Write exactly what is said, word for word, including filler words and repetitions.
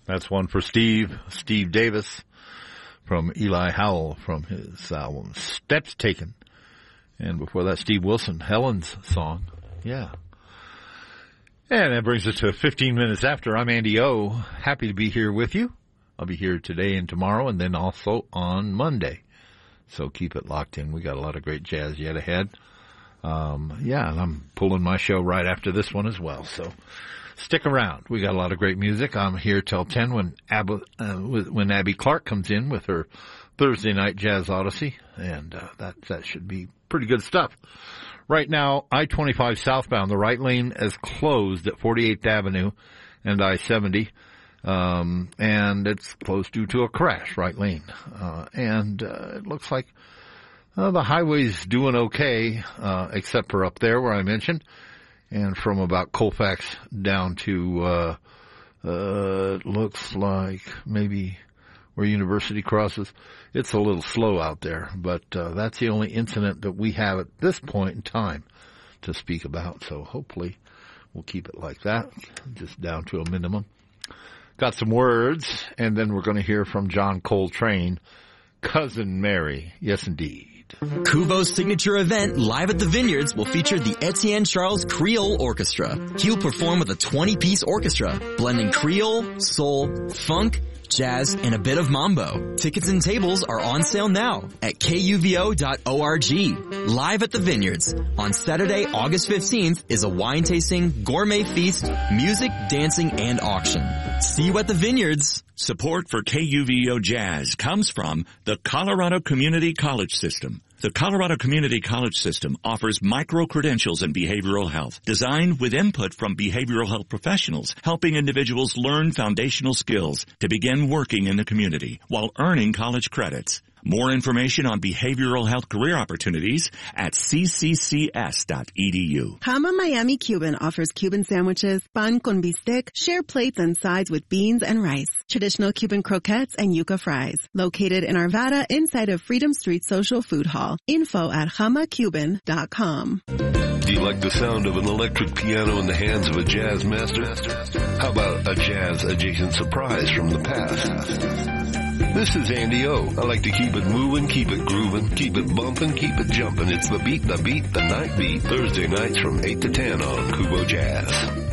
That's one for Steve, Steve Davis from Eli Howell from his album Steps Taken. And before that, Steve Wilson, Helen's song. Yeah. And that brings us to fifteen minutes after. I'm Andy O. Happy to be here with you. I'll be here today and tomorrow and then also on Monday. So keep it locked in. We got a lot of great jazz yet ahead. Um, yeah, and I'm pulling my show right after this one as well. So stick around. We got a lot of great music. I'm here till ten when Abba, uh, when Abby Clark comes in with her Thursday Night Jazz Odyssey, and uh, that that should be pretty good stuff. Right now, I twenty-five southbound, the right lane is closed at forty-eighth Avenue and I seventy, um, and it's closed due to a crash, right lane. Uh, and uh, it looks like uh, the highway's doing okay, uh, except for up there where I mentioned. And from about Colfax down to, uh, uh, it looks like maybe where University crosses, it's a little slow out there. But, uh, that's the only incident that we have at this point in time to speak about. So hopefully we'll keep it like that, just down to a minimum. Got some words, and then we're going to hear from John Coltrane, Cousin Mary. Yes, indeed. Kubo's signature event, Live at the Vineyards, will feature the Etienne Charles Creole Orchestra. He'll perform with a twenty-piece orchestra, blending Creole, soul, funk, jazz, and a bit of mambo. Tickets and tables are on sale now at K U V O dot org. Live at the Vineyards on Saturday, August fifteenth is a wine tasting, gourmet feast, music, dancing, and auction. See you at the Vineyards. Support for K U V O Jazz comes from the Colorado Community College System. The Colorado Community College System offers micro-credentials in behavioral health, designed with input from behavioral health professionals, helping individuals learn foundational skills to begin working in the community while earning college credits. More information on behavioral health career opportunities at c c c s dot e d u. Hama Miami Cuban offers Cuban sandwiches, pan con bistec, share plates and sides with beans and rice, traditional Cuban croquettes, and yuca fries. Located in Arvada inside of Freedom Street Social Food Hall. Info at hama cuban dot com. Do you like the sound of an electric piano in the hands of a jazz master? How about a jazz-adjacent surprise from the past? This is Andy O. I like to keep it moving, keep it grooving, keep it bumping, keep it jumping. It's the beat, the beat, the night beat. Thursday nights from eight to ten on Kubo Jazz.